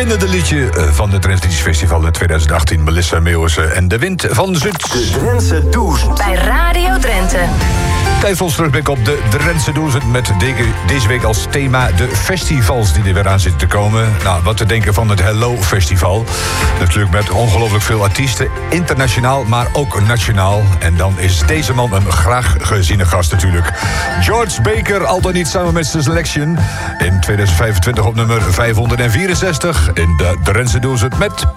winnende liedje van het Drentse Liedjesfestival in 2018. Melissa Meeuwissen en De Wind van Zuid. De Drentse 1000. Bij Radio Drenthe. Tijd voor ons terugblikken op de Drentse 1000 met deze week als thema de festivals die er weer aan zitten te komen. Nou, wat te denken van het Hello Festival. Natuurlijk met ongelooflijk veel artiesten, internationaal, maar ook nationaal. En dan is deze man een graag geziene gast natuurlijk. George Baker, al dan niet samen met zijn Selection. In 2025 op nummer 564 in de Drentse 1000 met